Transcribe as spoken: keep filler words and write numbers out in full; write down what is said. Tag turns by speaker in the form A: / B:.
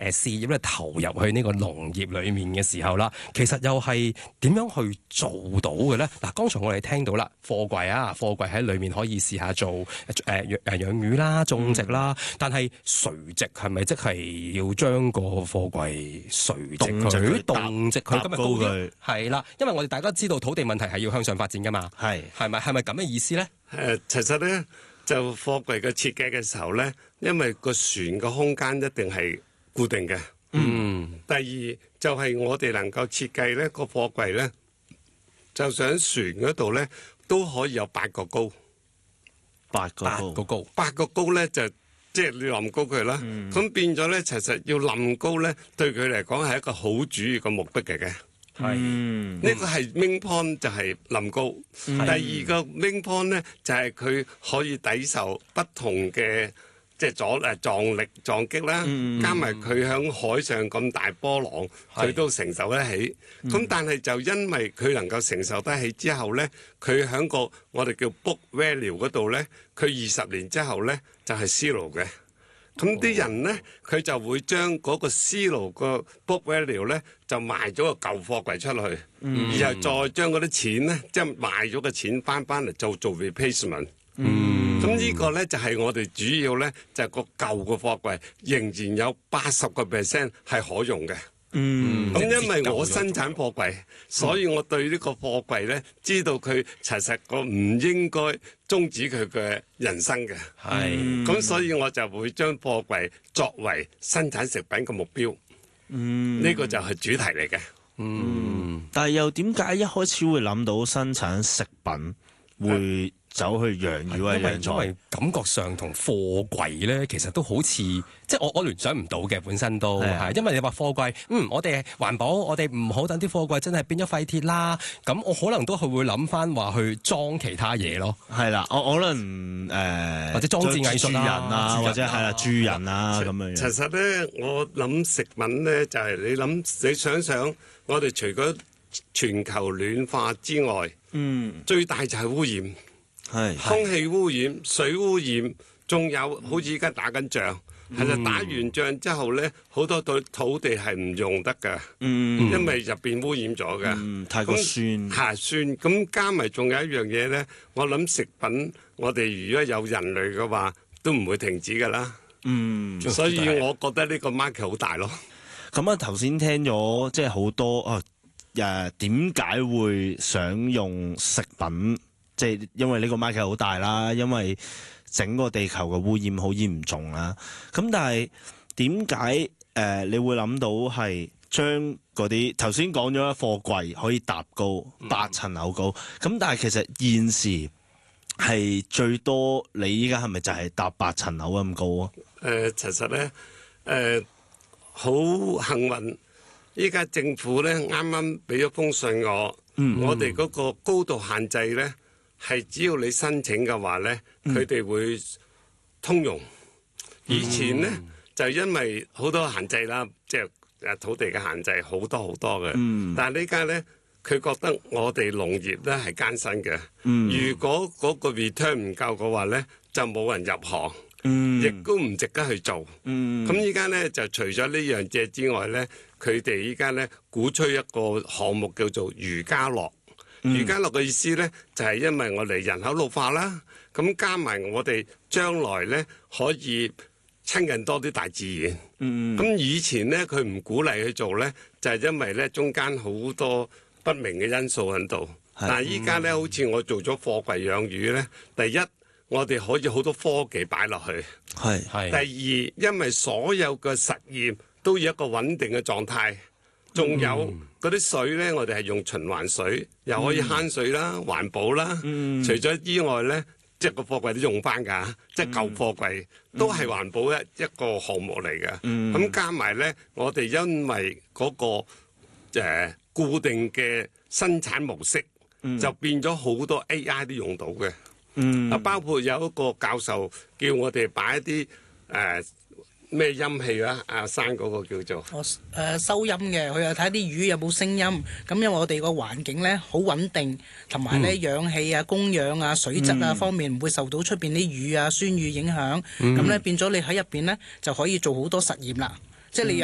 A: 誒事業咧投入去呢個農業裏面嘅時候啦，其實又係點樣去做到嘅咧？嗱，剛才我哋聽到啦，貨櫃啊，貨櫃喺裏面可以試下做誒誒誒養魚啦、種植啦，嗯、但係垂直係咪即係要將個貨櫃垂直佢、動直佢、咁高佢？係啦，因為我哋大家知道土地問題係要向上發展噶嘛，係係咪係咪咁嘅意思咧？
B: 誒，其實咧就貨櫃嘅設計嘅時候咧，因為個船嘅空間一定係固定嘅。嗯。第二就係、是、我哋能夠設計咧個貨櫃咧，就上船嗰度咧都可以有八個高，
C: 八個高，八個高，
B: 八個高咧就即係你冧高佢啦。咁、嗯、變咗咧，其實要冧高咧，對佢嚟講係一個好主要嘅目的嚟嘅。係，呢、這個係 main point 就係冧高。第二個 main point 咧就係、是、佢可以抵受不同嘅即係阻誒撞力撞擊啦，嗯、加埋佢響海上咁大波浪，佢都承受得起。咁、嗯、但係就因為佢能夠承受得起之後咧，佢響個我哋叫 book value 嗰度咧，佢二十年之後咧就係 zero 嘅。咁啲人咧，佢就會將嗰個思路個 book value 咧，就賣咗個舊貨櫃出去，嗯、然後再將嗰啲錢咧，即係賣咗嘅錢翻翻嚟做做 replacement。嗯，咁呢個咧就係、是、我哋主要咧，就係、是、個舊嘅貨櫃仍然有八十個 percent 係可用嘅。嗯，咁因為我生產貨櫃，所以我對呢個貨櫃咧，知道佢其實我唔應該終止佢嘅人生嘅。係，咁所以我就會將貨櫃作為生產食品嘅目標。嗯，呢個就係主題嚟嘅。
C: 嗯，但係又點解一開始會諗到生產食品會走去養魚啊？
A: 因為感覺上同貨櫃咧，其實都好似即係我我聯想唔到嘅本身都係，因為你話貨櫃，嗯，我哋環保，我哋唔好等啲貨櫃真係變咗廢鐵啦。咁我可能都係會諗翻話去裝其他嘢咯。
C: 係啦，我我可能誒、呃、
A: 或者裝置藝術
C: 人啊，或者係啦，住人啊咁樣。
B: 其實咧，我諗食品咧就係、是、你諗，你想想，我哋除咗全球暖化之外，嗯，最大就係污染。係空氣污染、水污染，仲有好似而家打緊仗，係啦、嗯，打完仗之後咧，好多對土地係唔用得㗎，嗯，因為入邊污染咗㗎，
C: 嗯，太過酸，
B: 係酸。咁加埋仲有一樣嘢咧，我諗食品，我哋如果有人類嘅話，都唔會停止㗎啦，嗯，所以我覺得呢個 market 好大咯。
C: 咁啊，頭先聽咗即係好多啊，誒點解會想用食品？即係因為呢個 market 好大啦，因為整個地球嘅污染好嚴重啦。咁但係點解誒你會諗到係將嗰啲頭先講咗貨櫃可以搭高八層樓高？咁、嗯、但係其實現時係最多，你依家係咪就係搭八層樓咁高啊？誒、
B: 呃，其實咧誒好幸運，依家政府咧啱啱俾咗封信我，嗯、我哋嗰個高度限制咧。係只要你申請嘅話咧，佢哋會通用。以前咧、嗯、就因為好多限制啦，即係誒土地嘅限制好多好多嘅。嗯、但係呢家咧，佢覺得我哋農業咧係艱辛嘅。嗯、如果嗰個 return 唔夠嘅話咧，就冇人入行，亦、嗯、都唔值得去做。咁依家咧就除咗呢樣嘢之外咧，佢哋依家咧鼓吹一個項目叫做漁家樂。漁家樂嘅意思咧，就係、是、因為我哋人口老化啦，咁加埋我哋將來咧可以親近多啲大自然。咁、嗯、以前咧佢唔鼓勵去做咧，就係、是、因為咧中間好多不明嘅因素喺度。是但係依家咧，嗯、好似我做咗貨櫃養魚咧，第一我哋可以好多科技擺落去。係係。第二，因為所有嘅實驗都要一個穩定嘅狀態。仲有嗰啲水咧，我哋係用循環水，又可以慳水啦、環、嗯、保啦。嗯、除咗之外咧，即係個貨櫃都用翻㗎，嗯、即係舊貨櫃都係環保一一個項目嚟嘅。咁、嗯、加埋咧，我哋因為嗰、嗰個、呃、固定嘅生產模式，嗯、就變咗好多 A I 都用到嘅。啊、嗯，包括有一個教授叫我哋擺一啲誒。呃咩音器啊？阿生嗰個叫做
D: 我誒、呃、收音嘅，佢又睇啲魚有冇聲音。咁因為我哋個環境咧好穩定，同埋咧氧氣啊、供氧啊、水質啊方面唔會受到出邊啲雨啊、酸雨影響。咁咧、嗯、變咗你喺入邊咧就可以做好多實驗啦。即係你